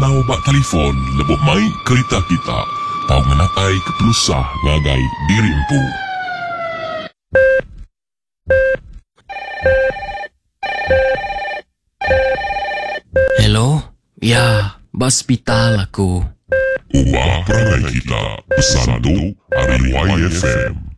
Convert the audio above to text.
Kalau bak telefon lebih mai kereta kita. Tahu ngenakai kepelusah ngagai dirimpu. Hello? Ya, hospital aku. Ubah perangai kita. Pesan tu hari YFM.